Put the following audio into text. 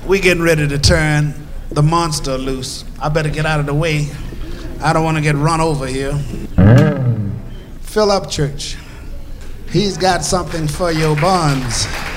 We getting ready to turn the monster loose. I better get out of the way. I don't want to get run over here. Fill up, church. He's got something for your buns.